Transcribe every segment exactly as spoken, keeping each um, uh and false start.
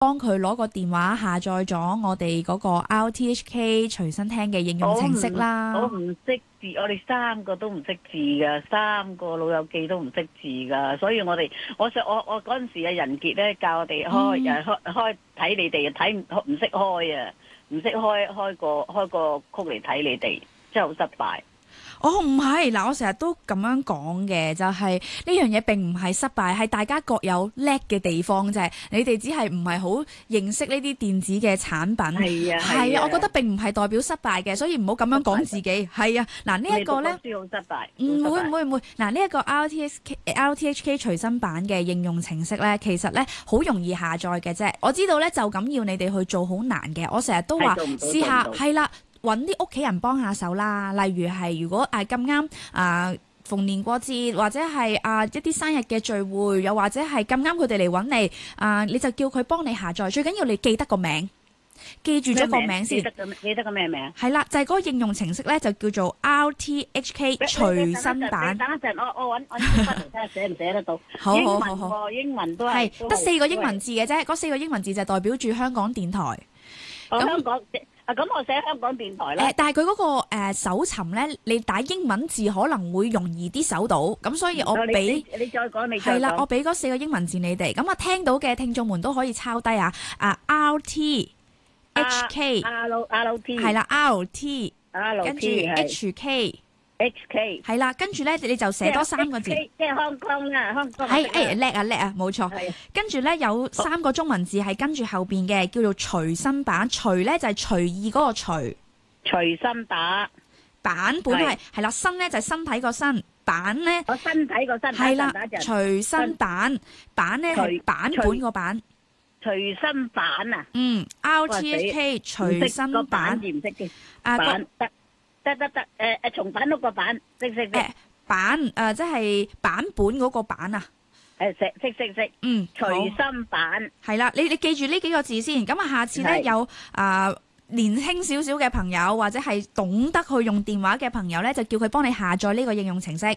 幫佢攞個電話下載咗我哋嗰個 R T H K 隨身聽嘅應用程式啦。 我唔識字，我哋三個都唔識字噶，三個老友記都唔識字噶，所以我哋我想我我嗰陣時啊，仁傑咧教我哋開誒開開睇你哋，睇唔唔識開啊，唔識開開個開個曲嚟睇你哋，真係好失敗。 哦，唔係嗱，我成日都咁樣講嘅，就係呢樣嘢並唔係失敗，係大家各有叻嘅地方啫。你哋只係唔係好認識呢啲電子嘅產品。 係啊， 係啊，我覺得並唔係代表失敗嘅，所以唔好咁樣講自己。係啊，嗱呢一個咧， 書好失敗。 唔會唔會唔會。嗱呢一個 R T H K R T H K 隨身版嘅應用程式咧，其實咧好容易下載嘅啫。我知道咧就咁要你哋去做好難嘅，我成日都話試下係啦。揾啲屋企人幫下手啦，例如係如果誒咁啱啊逢年過節或者係啊一啲生日嘅聚會，又或者係咁啱佢哋嚟揾你啊，你就叫佢幫你下載，最緊要你記得個名，記住咗個名先。記得個記得個咩名？ 係啦，就係、是、嗰個應用程式咧，就叫做 R T H K 隨身版。 等一陣，我我揾揾啲筆嚟睇下寫唔寫得到。 好好好好， 英文都係得四個英文字嘅啫，嗰四個英文字就代表住香港電台。 咁香港。啊，咁我寫香港電台啦。誒， 但係佢嗰個誒、呃、搜尋咧，你打英文字可能會容易啲搜到，咁所以我俾、 嗯、你，你再講，你再講。係啦， 我俾嗰四個英文字你哋，咁啊聽到嘅聽眾們都可以抄低啊。啊 R T H K R R T 係啦 R T 跟住 H H K H K 係啦，跟住咧你就寫多三個字， 即係香港啊，香港係誒叻啊叻啊，冇錯。跟住咧有三個中文字係跟住後邊嘅，叫做隨身版。隨咧就係隨意嗰個隨， 隨身打版本係係啦，身咧就係身體個身，版咧我身體個身係啦，隨身版版咧係版本個版， 隨身版啊， 嗯 R T H K 隨身版唔識嘅啊版得。得得得，誒誒，重版嗰個版，識識識。誒， 版誒，即係版本嗰個版啊。 誒，識識識識。嗯，隨身版。係啦，你你記住呢幾個字先。咁啊，下次咧有啊年輕少少嘅朋友，或者係懂得去用電話嘅朋友咧，就叫佢幫你下載呢個應用程式。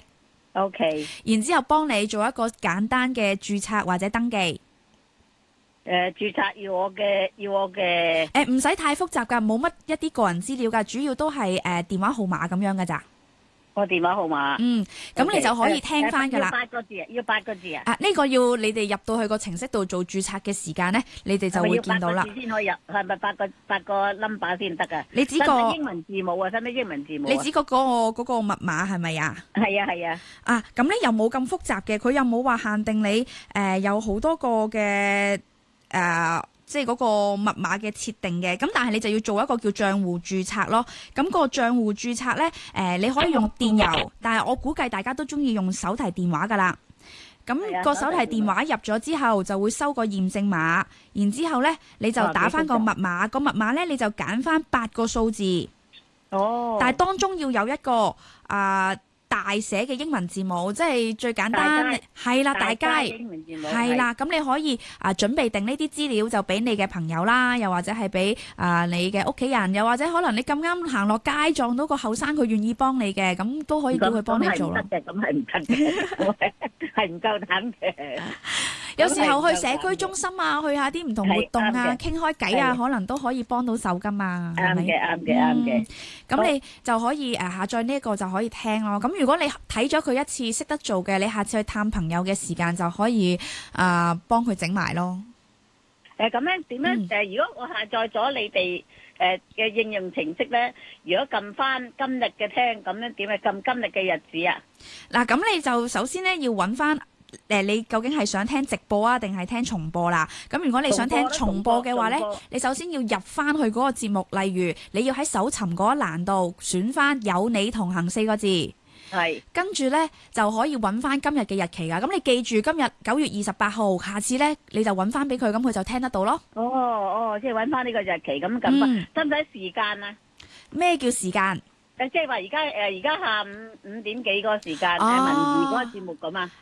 OK。然之後幫你做一個簡單嘅註冊或者登記。 誒、呃，註冊要我嘅，要我嘅。 誒，唔使太複雜噶，冇乜一啲個人資料噶，主要都係誒、呃、電話號碼咁樣噶咋。 我電話號碼。嗯， 咁你就可以聽翻噶啦。 要八個字啊，要八個字啊。 啊，呢、這個要你哋入到去個程式度做註冊嘅時間咧，你哋就會見到啦。 係咪要八個字先可以入？係咪八個八個 number 先得噶？ 你指個英文字母啊？使唔使英文字母？ 你指個嗰個嗰個密碼係咪啊？ 係啊係啊。 啊，咁咧又冇咁複雜嘅，佢又冇話限定你誒、呃、有好多個嘅誒。呃即係嗰個密碼嘅設定嘅，咁但係你就要做一個叫賬戶註冊咯。咁、那個賬戶註冊呢，誒、呃、你可以用電郵，但係我估計大家都中意用手提電話噶啦。咁、那個手提電話入咗之後，就會收個驗證碼，然之後呢你就打翻個密碼，個密碼呢，你就揀翻八個數字。哦。但係當中要有一個啊。呃大寫嘅英文字母，即係最簡單，係啦，大街，係啦，咁你可以啊準備定呢啲資料，就俾你嘅朋友啦，又或者係俾啊你嘅屋企人，又或者可能你咁啱行落街撞到個後生，佢願意幫你嘅，咁都可以叫佢幫你做咯。 咁係唔得嘅，係唔夠膽嘅。 有時候去社區中心啊，去下啲唔同活動啊，傾開偈啊，可能都可以幫到手噶嘛。 啱嘅，啱嘅，啱嘅。 咁你就可以誒下載呢一個就可以聽咯。咁如果你睇咗佢一次識得做嘅，你下次去探朋友嘅時間就可以啊幫佢整埋咯。 誒咁樣點樣誒？如果我下載咗你哋誒嘅應用程式咧，如果撳翻今日嘅聽，咁樣點啊？撳今日嘅日子啊？嗱， 咁你就首先咧要揾翻。誒，你究竟係想聽直播啊，定係聽重播啦？咁如果你想聽重播嘅話呢，你首先要入翻去嗰個節目，例如你要喺搜尋嗰一欄度選翻有你同行四個字，係，跟住呢就可以揾翻今日嘅日期噶。咁你記住今日九月二十八號，下次呢你就揾翻俾佢，咁佢就聽得到咯。哦哦，即係揾翻呢個日期咁咁啊？使唔使時間啊？咩叫時間？誒，即係話而家誒，而家下午五點幾嗰個時間，誒，文娛嗰個節目咁啊？嗱。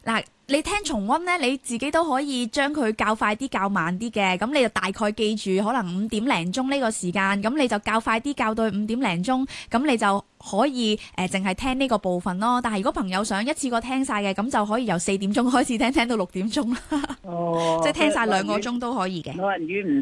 你聽重溫咧，你自己都可以將佢較快啲、較慢啲嘅。咁你就大概記住，可能五點零鐘呢個時間，咁你就較快啲，較到五點零鐘，咁你就可以誒，淨係聽呢個部分咯。但係如果朋友想一次過聽晒嘅，咁就可以由四點鐘開始聽，聽到六點鐘啦。 哦， 即係聽晒兩個鐘都可以嘅。 老人院唔